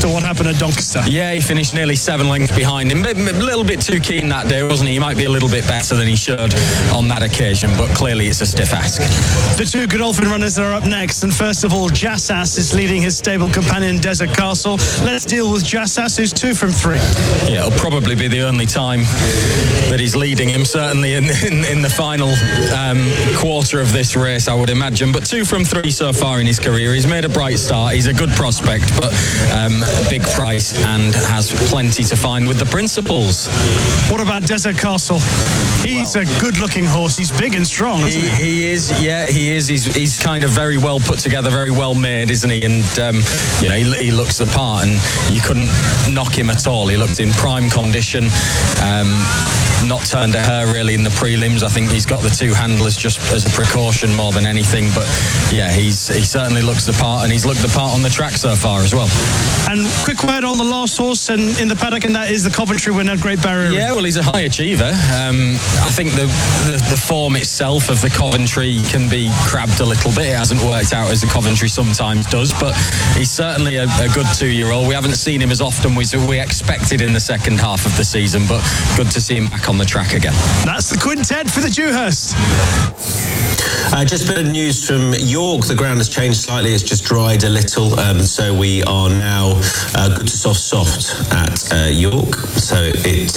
after what happened at Doncaster. Yeah, he finished nearly 7 lengths behind him. A little bit too keen that day, wasn't he? He might be a little bit better than he should on that occasion, but clearly it's a stiff ask. The two Godolphin runners are up next, and first of all, Jassas is leading his stable companion Desert Castle. Let's deal with Jassas, who's 2 from 3. Yeah, it'll probably be the only time that he's leading him, certainly in the final quarter of this race, I would imagine. But 2 from 3 so far in his career. He's made a bright start. He's a good prospect, but big price and has plenty to find with the principals. What about Desert Castle? He's a good-looking horse. He's big and strong, isn't he? He is, yeah, he is. He's kind of very well put together, very well made, isn't he? And, he looks the part, and you couldn't knock him at all. He looked in prime condition. Not turned a hair really in the prelims. I think he's got the 2 handlers just as a precaution more than anything. But yeah, he certainly looks the part, and he's looked the part on the track so far as well. And quick word on the last horse and in the paddock, and that is the Coventry winner, Great Barrier. Yeah, well, he's a high achiever. I think the form itself of the Coventry can be crabbed a little bit. It hasn't worked out as the Coventry sometimes does, but he's certainly a good 2-year-old. We haven't seen him as often as we expected in the second half of the season, but good to see him back on the track again. That's the quintet for the Dewhurst. Just a bit of news from York. The ground has changed slightly. It's just dried a little. So we are now good to soft at York. So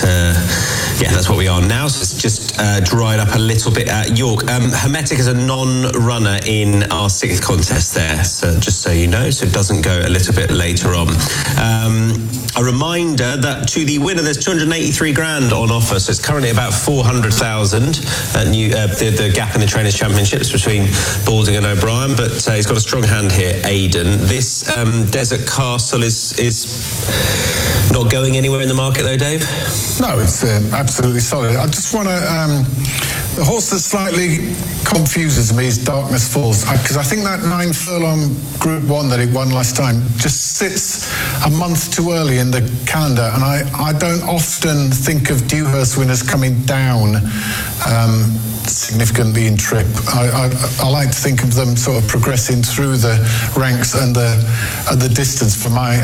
that's what we are now. So it's just dried up a little bit at York. Hermetic is a non-runner in our 6th contest there. So just so you know, so it doesn't go a little bit later on. A reminder that to the winner, there's 283 grand on offer. So it's currently about 400,000. The gap in the Trainers' Championships between Balding and O'Brien, but he's got a strong hand here, Aidan. This Desert Castle is not going anywhere in the market though, Dave? No, it's absolutely solid. I just want to... the horse that slightly confuses me is Darkness Falls, because I think that 9 furlong Group 1 that it won last time just sits a month too early in the calendar, and I don't often think of Dewhurst winners coming down significantly in trip. I like to think of them sort of progressing through the ranks and the distance for my